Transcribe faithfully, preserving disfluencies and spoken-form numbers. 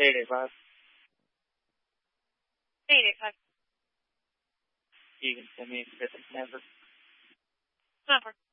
eight eight five. eight eight five. You can send me a Pacific number. Number.